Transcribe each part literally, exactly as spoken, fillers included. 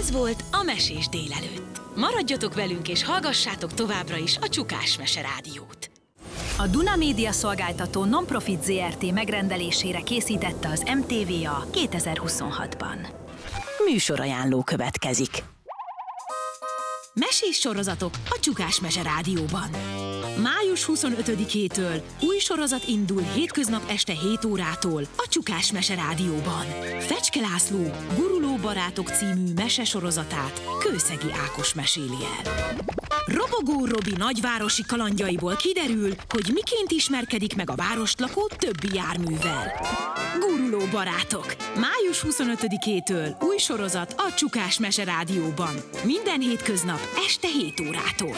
Ez volt a Mesés délelőtt. Maradjatok velünk és hallgassátok továbbra is a Csukás Mese Rádiót. A Duna Média Szolgáltató Nonprofit zé er té megrendelésére készítette az em té vé á kétezer-huszonhatban. Műsorajánló következik. Mesés sorozatok a Csukás Mese Rádióban. május huszonötödikétől új sorozat indul hétköznap este hét órától a Csukás Mese Rádióban. Fecske László Guruló barátok című mesesorozatát Kőszegi Ákos meséli el. Robogó Robi nagyvárosi kalandjaiból kiderül, hogy miként ismerkedik meg a várost lakó többi járművel. Guruló barátok. május huszonötödikétől új sorozat a Csukás Mese Rádióban. Minden hétköznap este hét órától.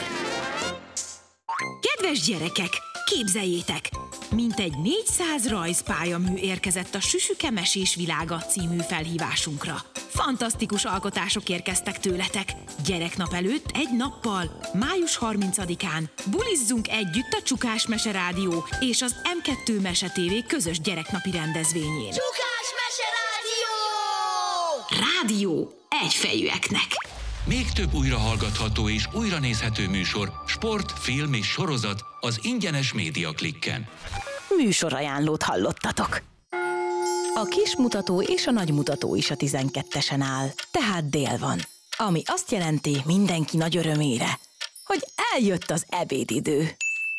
Kedves gyerekek, képzeljétek! Mintegy négyszáz rajzpályamű érkezett a Süsüke Mesés Világa című felhívásunkra. Fantasztikus alkotások érkeztek tőletek. Gyereknap előtt egy nappal, május harmincadikán bulizzunk együtt a Csukás Mese Rádió és az em kettő Mese té vé közös gyereknapi rendezvényén. Csukás Mese Rádió! Rádió egyfejűeknek. Még több újrahallgatható és újranézhető műsor, sport, film és sorozat az ingyenes Média Klikken. Műsorajánlót hallottatok. A kismutató és a nagymutató is a tizenkettesen áll, tehát dél van. Ami azt jelenti mindenki nagy örömére, hogy eljött az ebédidő.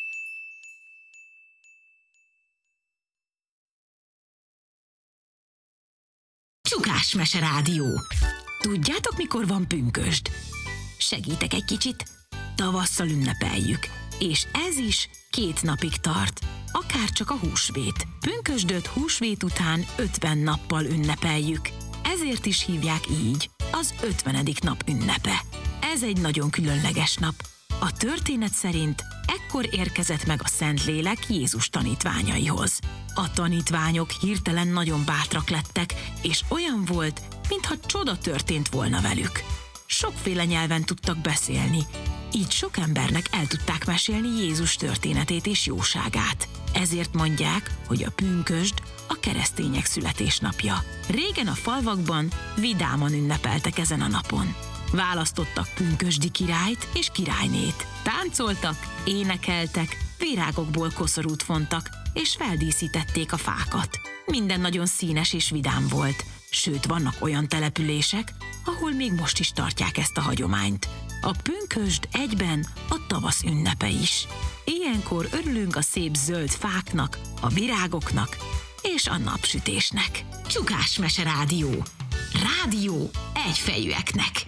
Csukás Mese Rádió. Tudjátok, mikor van pünkösd? Segítek egy kicsit. Tavasszal ünnepeljük. És ez is két napig tart. Akár csak a húsvét. Pünkösdöt húsvét után ötven nappal ünnepeljük. Ezért is hívják így az ötvenedik nap ünnepe. Ez egy nagyon különleges nap. A történet szerint ekkor érkezett meg a Szentlélek Jézus tanítványaihoz. A tanítványok hirtelen nagyon bátrak lettek, és olyan volt, mintha csoda történt volna velük. Sokféle nyelven tudtak beszélni, így sok embernek el tudták mesélni Jézus történetét és jóságát. Ezért mondják, hogy a pünkösd a keresztények születésnapja. Régen a falvakban vidáman ünnepeltek ezen a napon. Választottak pünkösdi királyt és királynét. Táncoltak, énekeltek, virágokból koszorút fontak, és feldíszítették a fákat. Minden nagyon színes és vidám volt, sőt vannak olyan települések, ahol még most is tartják ezt a hagyományt. A pünkösd egyben a tavasz ünnepe is. Ilyenkor örülünk a szép zöld fáknak, a virágoknak és a napsütésnek. Csukás Mese Rádió. Rádió egyfejűeknek.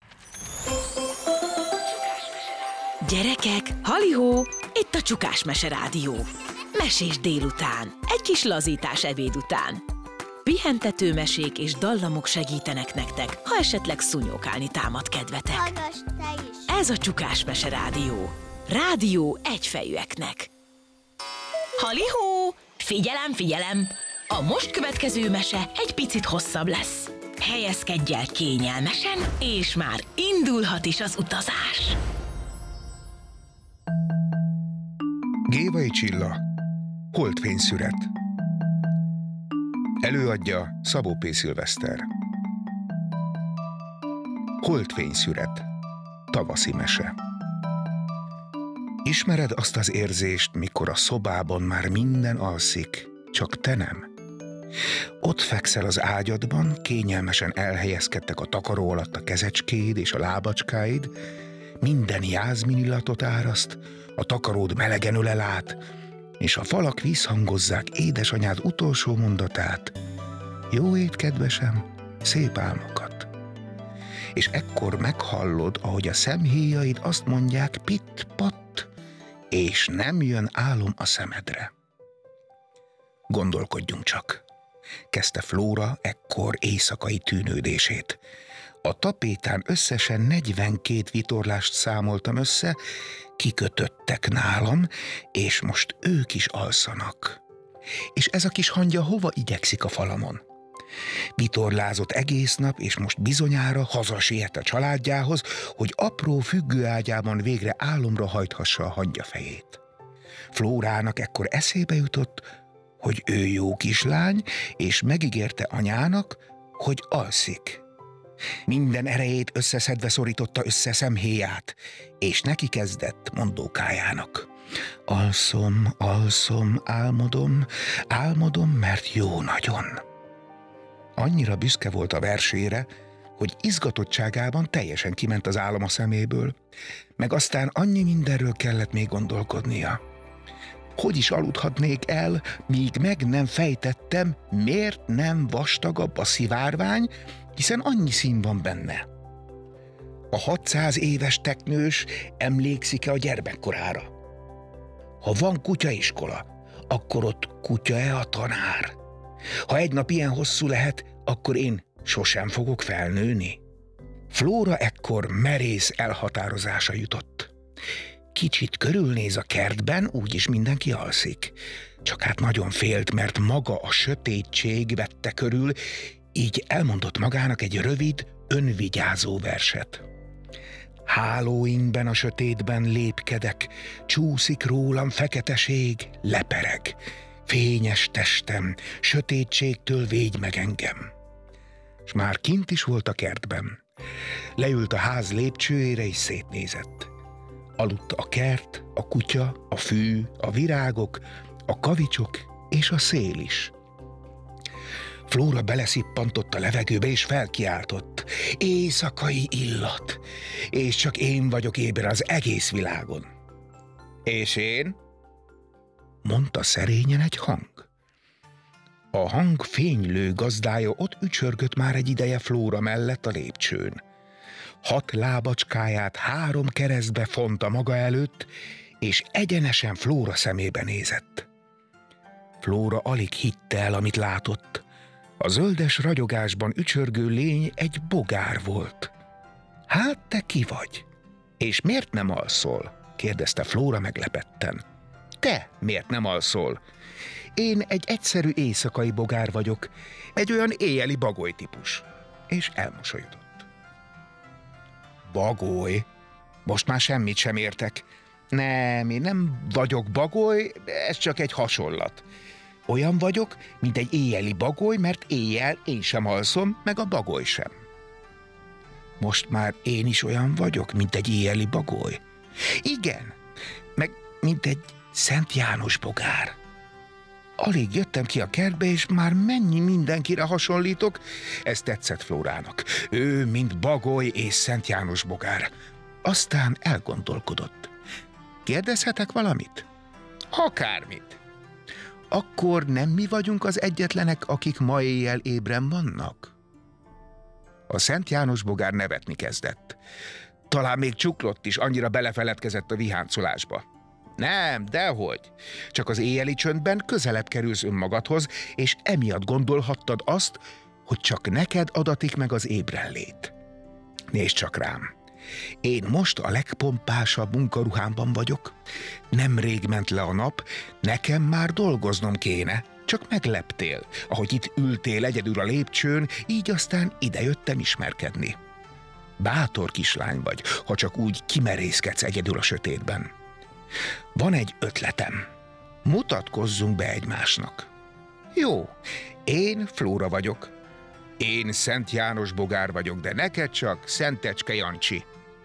Gyerekek, halihó, itt a Csukás Mese Rádió. Mesés délután, egy kis lazítás ebéd után. Pihentető mesék és dallamok segítenek nektek, ha esetleg szúnyókálni támad kedvetek. Hallgass te is! Ez a Csukás Mese Rádió. Rádió egyfejűeknek. Halihó! Figyelem, figyelem! A most következő mese egy picit hosszabb lesz. Helyezkedj el kényelmesen, és már indulhat is az utazás. Gévai Csilla, Holdfényszüret. Előadja Szabó P. Szilveszter. Holdfényszüret. Tavaszi mese. Ismered azt az érzést, mikor a szobában már minden alszik, csak te nem? Ott fekszel az ágyadban, kényelmesen elhelyezkedtek a takaró alatt a kezecskéid és a lábacskáid, minden jázminillatot áraszt, a takaród melegen ölel át, és a falak visszhangozzák édesanyád utolsó mondatát: jó ét, kedvesem, szép álmokat. És ekkor meghallod, ahogy a szemhéjaid azt mondják pitt-patt, és nem jön álom a szemedre. Gondolkodjunk csak, kezdte Flóra ekkor éjszakai tűnődését. A tapétán összesen negyvenkét vitorlást számoltam össze, kikötöttek nálam, és most ők is alszanak. És ez a kis hangya hova igyekszik a falamon? Vitorlázott egész nap, és most bizonyára hazasiet a családjához, hogy apró függőágyában végre álomra hajthassa a hangya fejét. Flórának ekkor eszébe jutott, hogy ő jó kislány, és megígérte anyának, hogy alszik. Minden erejét összeszedve szorította össze szemhéját, és neki kezdett mondókájának. Alszom, alszom, álmodom, álmodom, mert jó nagyon. Annyira büszke volt a versére, hogy izgatottságában teljesen kiment az álom a szeméből, meg aztán annyi mindenről kellett még gondolkodnia. Hogy is aludhatnék el, míg meg nem fejtettem, miért nem vastagabb a szivárvány, hiszen annyi szín van benne. A hatszáz éves teknős emlékszik-e a gyermekkorára? Ha van kutyaiskola, akkor ott kutya-e a tanár? Ha egy nap ilyen hosszú lehet, akkor én sosem fogok felnőni? Flóra ekkor merész elhatározása jutott. Kicsit körülnéz a kertben, úgyis mindenki alszik. Csak hát nagyon félt, mert maga a sötétség vette körül, így elmondott magának egy rövid, önvigyázó verset. Hálóinkben a sötétben lépkedek, csúszik rólam feketeség, lepereg. Fényes testem, sötétségtől védj meg engem. S már kint is volt a kertben. Leült a ház lépcsőjére és szétnézett. Aludt a kert, a kutya, a fű, a virágok, a kavicsok és a szél is. Flóra beleszippantott a levegőbe és felkiáltott. Éjszakai illat, és csak én vagyok éber az egész világon. És én? Mondta szerényen egy hang. A hang fénylő gazdája ott ücsörgött már egy ideje Flóra mellett a lépcsőn. Hat lábacskáját három keresztbe fonta maga előtt, és egyenesen Flóra szemébe nézett. Flóra alig hitte el, amit látott. A zöldes ragyogásban ücsörgő lény egy bogár volt. Hát te ki vagy? És miért nem alszol? Kérdezte Flóra meglepetten. Te miért nem alszol? Én egy egyszerű éjszakai bogár vagyok, egy olyan éjjeli bagoly típus. És elmosolyodott. Bagoly? Most már semmit sem értek. Nem, én nem vagyok bagoly, ez csak egy hasonlat. Olyan vagyok, mint egy éjjeli bagoly, mert éjjel én sem alszom, meg a bagoly sem. Most már én is olyan vagyok, mint egy éjjeli bagoly. Igen, meg mint egy Szent János bogár. Alig jöttem ki a kertbe, és már mennyi mindenkire hasonlítok. Ez tetszett Flórának. Ő, mint bagoly és Szent János bogár. Aztán elgondolkodott. Kérdezhetek valamit? Akármit. Akkor nem mi vagyunk az egyetlenek, akik ma éjjel ébren vannak? A Szent János bogár nevetni kezdett. Talán még csuklott is, annyira belefeledkezett a viháncolásba. Nem, dehogy. Csak az éjjeli csöndben közelebb kerülsz önmagadhoz, és emiatt gondolhattad azt, hogy csak neked adatik meg az ébrenlét. Nézd csak rám. Én most a legpompásabb munkaruhámban vagyok. Nemrég ment le a nap, nekem már dolgoznom kéne. Csak megleptél, ahogy itt ültél egyedül a lépcsőn, így aztán idejöttem ismerkedni. Bátor kislány vagy, ha csak úgy kimerészkedsz egyedül a sötétben. Van egy ötletem. Mutatkozzunk be egymásnak. Jó, én Flóra vagyok. Én Szent János bogár vagyok, de neked csak Szentecske Jancsi.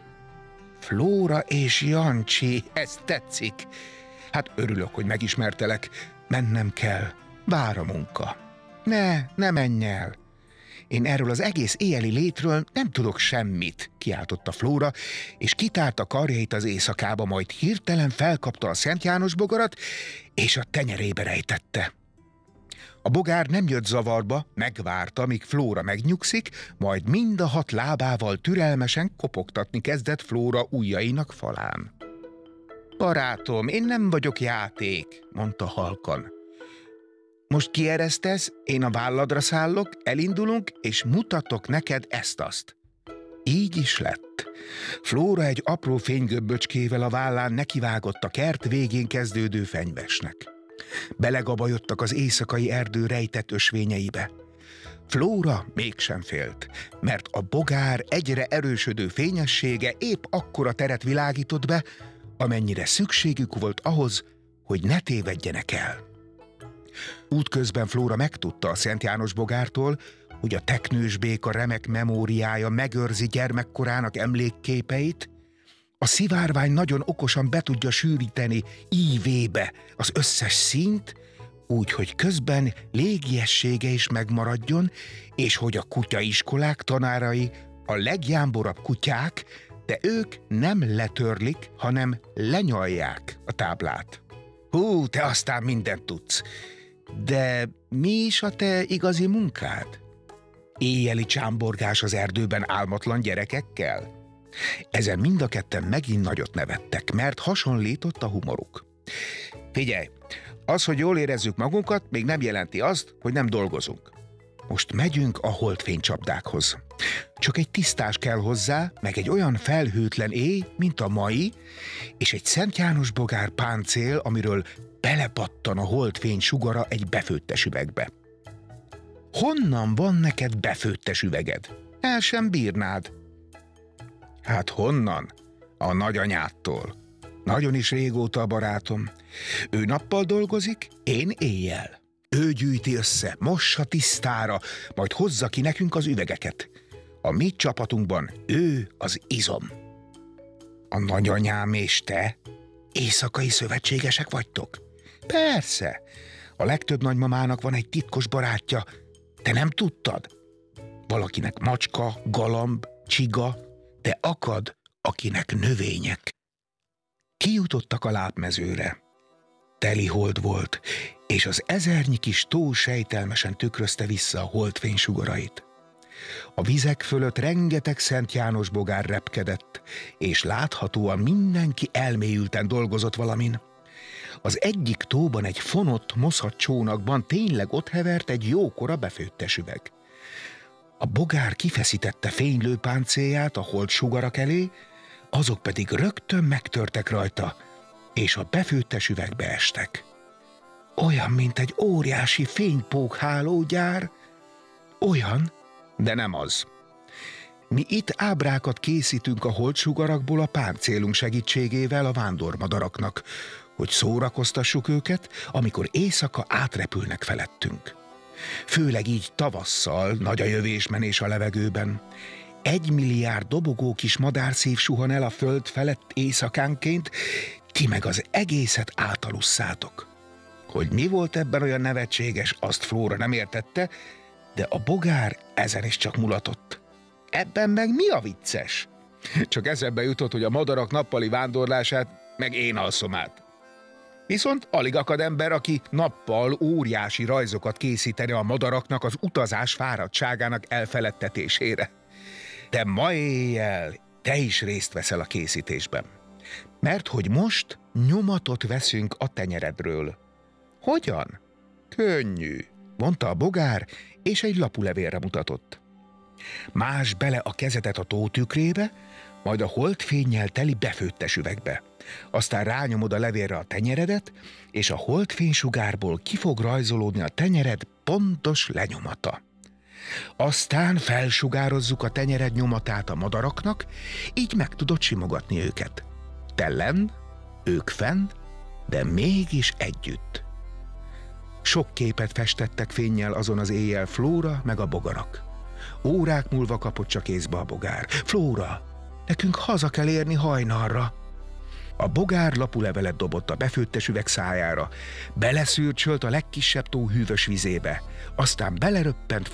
Flóra és Jancsi, ez tetszik. Hát örülök, hogy megismertelek. Mennem kell. Vár a munka. Ne, ne menj el. Én erről az egész éjjeli létről nem tudok semmit, kiáltotta Flóra, és kitárta karjait az éjszakába, majd hirtelen felkapta a Szent János bogarat, és a tenyerébe rejtette. A bogár nem jött zavarba, megvárta, míg Flóra megnyugszik, majd mind a hat lábával türelmesen kopogtatni kezdett Flóra ujjainak falán. Barátom, én nem vagyok játék, mondta halkan. Most kieresztesz, én a válladra szállok, elindulunk, és mutatok neked ezt-azt. Így is lett. Flóra egy apró fénygöbböcskével a vállán nekivágott a kert végén kezdődő fenyvesnek. Belegabajodtak az éjszakai erdő rejtett ösvényeibe. Flóra mégsem félt, mert a bogár egyre erősödő fényessége épp akkora teret világított be, amennyire szükségük volt ahhoz, hogy ne tévedjenek el. Útközben Flóra megtudta a Szent János bogártól, hogy a teknős béka remek memóriája megőrzi gyermekkorának emlékképeit, a szivárvány nagyon okosan be tudja sűríteni ívébe az összes színt, úgy, hogy közben légiessége is megmaradjon, és hogy a kutyaiskolák tanárai a legjámborabb kutyák, de ők nem letörlik, hanem lenyalják a táblát. Hú, te aztán mindent tudsz. De mi is a te igazi munkád? Éjjeli csámborgás az erdőben álmatlan gyerekekkel? Ezen mind a ketten megint nagyot nevettek, mert hasonlított a humoruk. Figyelj, az, hogy jól érezzük magunkat, még nem jelenti azt, hogy nem dolgozunk. Most megyünk a holdfénycsapdákhoz. Csak egy tisztás kell hozzá, meg egy olyan felhőtlen éj, mint a mai, és egy Szent János bogár páncél, amiről belepattan a holdfény sugara egy befőttes üvegbe. Honnan van neked befőttes üveged? El sem bírnád. Hát honnan? A nagyanyádtól. Nagyon is régóta a barátom. Ő nappal dolgozik, én éjjel. Ő gyűjti össze, mossa tisztára, majd hozza ki nekünk az üvegeket. A mi csapatunkban ő az izom. A nagyanyám és te éjszakai szövetségesek vagytok? Persze. A legtöbb nagymamának van egy titkos barátja. Te nem tudtad? Valakinek macska, galamb, csiga, de akad, akinek növények. Kijutottak a lápmezőre. Teli hold volt, és az ezernyi kis tó sejtelmesen tükrözte vissza a holdfény sugarait. A vizek fölött rengeteg Szent János bogár repkedett, és láthatóan mindenki elmélyülten dolgozott valamin. Az egyik tóban egy fonott, moszadt csónakban tényleg ott hevert egy jókora befőttes üveg. A bogár kifeszítette fénylő páncélját a hold sugarak elé, azok pedig rögtön megtörtek rajta, és a befőttes üvegbe estek. Olyan, mint egy óriási fénypókhálógyár. Olyan, de nem az. Mi itt ábrákat készítünk a holdsugarakból a páncélunk segítségével a vándormadaraknak, hogy szórakoztassuk őket, amikor éjszaka átrepülnek felettünk. Főleg így tavasszal nagy a jövésmenés a levegőben. Egy milliárd dobogó kis madárszív suhan el a föld felett éjszakánként, ti meg az egészet átalusszátok. Hogy mi volt ebben olyan nevetséges, azt Flóra nem értette, de a bogár ezen is csak mulatott. Ebben meg mi a vicces? Csak eszembe jutott, hogy a madarak nappali vándorlását meg én alszom át. Viszont alig akad ember, aki nappal óriási rajzokat készíteni a madaraknak az utazás fáradtságának elfeledtetésére. De ma éjjel te is részt veszel a készítésben. Mert hogy most nyomatot veszünk a tenyeredről. Hogyan? Könnyű, mondta a bogár, és egy lapulevélre mutatott. Más bele a kezedet a tó tükrébe, majd a holdfénnyel teli befőttes üvegbe. Aztán rányomod a levélre a tenyeredet, és a holdfénysugárból ki fog rajzolódni a tenyered pontos lenyomata. Aztán felsugározzuk a tenyered nyomatát a madaraknak, így meg tudod simogatni őket. Te lenn, ők fenn, de mégis együtt. Sok képet festettek fénnyel azon az éjjel Flóra meg a bogarak. Órák múlva kapott csak észbe a bogár. Flóra, nekünk haza kell érni hajnalra. A bogár lapulevelet dobott a befőttes üveg szájára, beleszürcsölt a legkisebb tó hűvös vizébe, aztán beleröppent